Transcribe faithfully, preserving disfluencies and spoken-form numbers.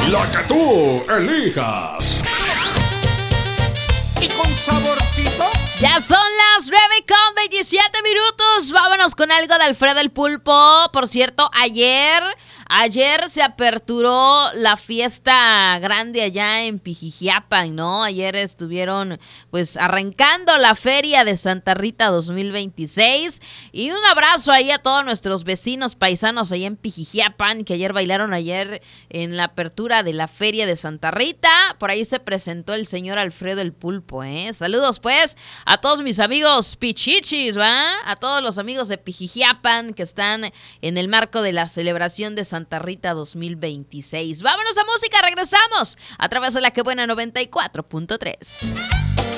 La que tú elijas. Y con saborcito. Ya son las nueve con veintisiete minutos. Vámonos con algo de Alfredo el Pulpo. Por cierto, ayer... Ayer se aperturó la fiesta grande allá en Pijijiapan, ¿no? Ayer estuvieron pues arrancando la feria de Santa Rita dos mil veintiséis. Y un abrazo ahí a todos nuestros vecinos paisanos allá en Pijijiapan, que ayer bailaron ayer en la apertura de la feria de Santa Rita. Por ahí se presentó el señor Alfredo el Pulpo, ¿eh? Saludos pues a todos mis amigos pichichis, ¿va? A todos los amigos de Pijijiapan que están en el marco de la celebración de Santa Santa Rita dos mil veintiséis. Vámonos a música, regresamos a través de la que buena noventa y cuatro punto tres.